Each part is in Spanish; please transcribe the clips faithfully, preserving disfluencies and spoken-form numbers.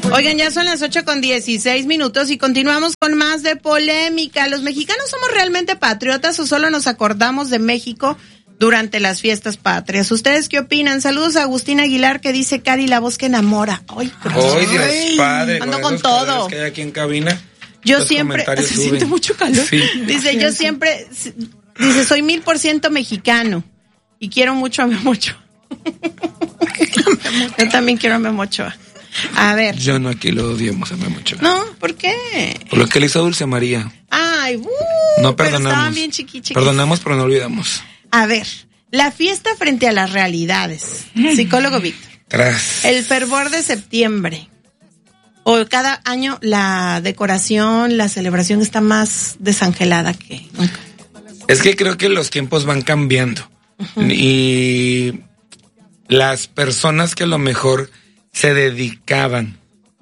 Oigan, ya son las ocho con dieciséis minutos y continuamos con más de polémica. ¿Los mexicanos somos realmente patriotas o solo nos acordamos de México durante las fiestas patrias? ¿Ustedes qué opinan? Saludos a Agustín Aguilar, que dice Cari, la voz que enamora. Ay, Ay, Dios padre. Ando con, con todo. Que hay aquí en cabina, yo siempre, se suben. Siente mucho calor. Sí. Dice, yo siempre, dice, soy mil por ciento mexicano y quiero mucho a Memo Ochoa. Yo también quiero a Memo Ochoa. A ver. Yo no, aquí lo odiamos a Memo Ochoa. No, ¿por qué? Por lo que le hizo Dulce María. Ay, uh, no perdonamos. Pero estaban bien chiqui, chiqui. Perdonamos, pero no olvidamos. A ver, la fiesta frente a las realidades. Psicólogo Víctor. Tras. El fervor de septiembre. O cada año la decoración, la celebración está más desangelada que nunca. Es que creo que los tiempos van cambiando. Uh-huh. Y las personas que a lo mejor se dedicaban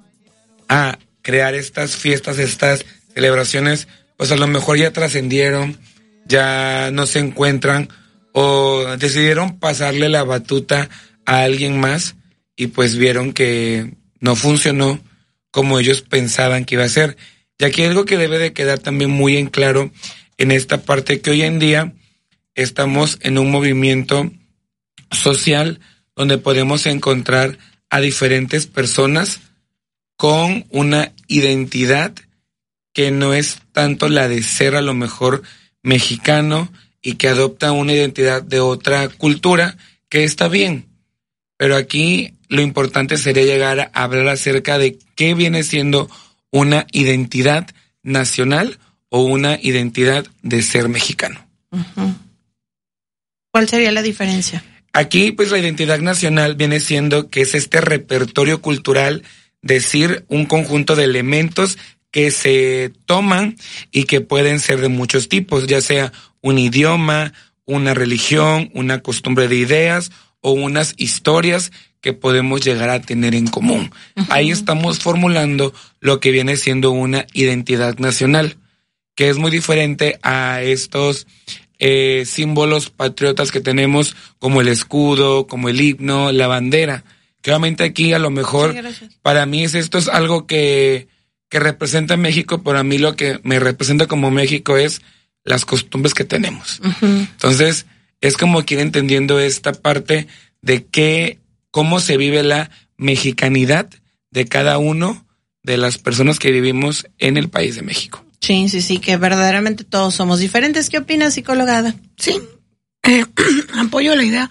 a crear estas fiestas, estas celebraciones, pues a lo mejor ya trascendieron, ya no se encuentran o decidieron pasarle la batuta a alguien más y pues vieron que no funcionó como ellos pensaban que iba a ser. Y aquí hay algo que debe de quedar también muy en claro en esta parte, que hoy en día estamos en un movimiento social donde podemos encontrar a diferentes personas con una identidad que no es tanto la de ser a lo mejor mexicano y que adopta una identidad de otra cultura, que está bien. Pero aquí lo importante sería llegar a hablar acerca de qué viene siendo una identidad nacional o una identidad de ser mexicano. Uh-huh. ¿Cuál sería la diferencia? Aquí, pues, la identidad nacional viene siendo que es este repertorio cultural, decir, un conjunto de elementos que se toman y que pueden ser de muchos tipos, ya sea un idioma, una religión, una costumbre de ideas o unas historias que podemos llegar a tener en común. Uh-huh. Ahí estamos formulando lo que viene siendo una identidad nacional, que es muy diferente a estos Eh, símbolos patriotas que tenemos, como el escudo, como el himno, la bandera. Que obviamente aquí a lo mejor, sí, para mí es esto es algo que, que representa a México, pero a mí lo que me representa como México es las costumbres que tenemos. Uh-huh. Entonces, es como que ir entendiendo esta parte de que, cómo se vive la mexicanidad de cada uno de las personas que vivimos en el país de México. Sí, sí, sí, que verdaderamente todos somos diferentes. ¿Qué opinas, psicóloga? Sí, eh, apoyo la idea,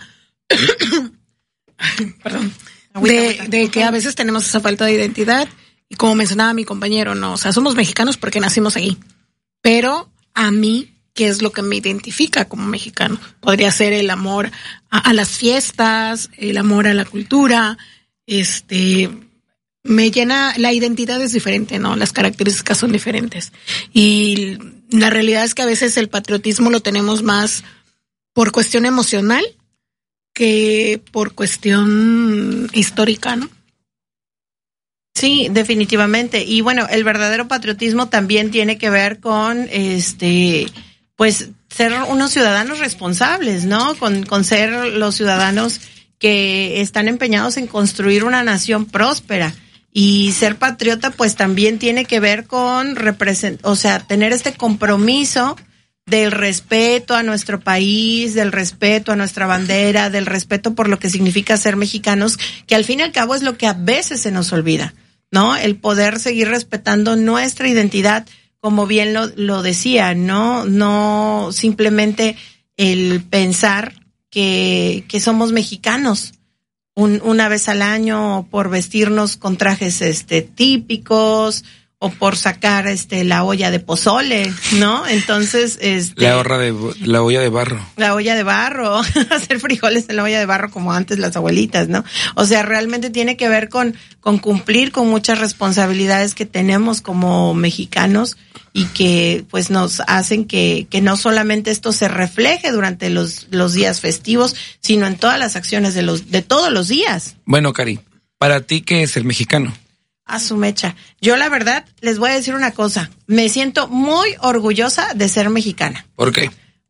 perdón, de, de que a veces tenemos esa falta de identidad y como mencionaba mi compañero, no, o sea, somos mexicanos porque nacimos ahí, pero a mí, ¿qué es lo que me identifica como mexicano? Podría ser el amor a, a las fiestas, el amor a la cultura, este... me llena, la identidad es diferente, ¿no? Las características son diferentes. Y la realidad es que a veces el patriotismo lo tenemos más por cuestión emocional que por cuestión histórica, ¿no? Sí, definitivamente. Y bueno, el verdadero patriotismo también tiene que ver con, este, pues, ser unos ciudadanos responsables, ¿no? Con, con ser los ciudadanos que están empeñados en construir una nación próspera. Y ser patriota, pues también tiene que ver con represent, o sea, tener este compromiso del respeto a nuestro país, del respeto a nuestra bandera, del respeto por lo que significa ser mexicanos, que al fin y al cabo es lo que a veces se nos olvida, ¿no? El poder seguir respetando nuestra identidad, como bien lo, lo decía, ¿no? No simplemente el pensar que, que somos mexicanos. Un, una vez al año por vestirnos con trajes este típicos o por sacar este la olla de pozole, ¿no? Entonces, este la olla de la olla de barro. La olla de barro, hacer frijoles en la olla de barro como antes las abuelitas, ¿no? O sea, realmente tiene que ver con con cumplir con muchas responsabilidades que tenemos como mexicanos y que pues nos hacen que que no solamente esto se refleje durante los los días festivos, sino en todas las acciones de los de todos los días. Bueno, Cari, ¿para ti qué es el mexicano? A su mecha. Yo la verdad les voy a decir una cosa, me siento muy orgullosa de ser mexicana. ¿Por qué?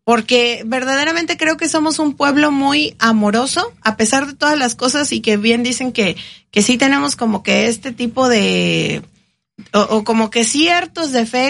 porque verdaderamente creo que somos un pueblo muy amoroso, a pesar de todas las cosas, y que bien dicen que, que sí tenemos como que este tipo de, o, o como que ciertos defectos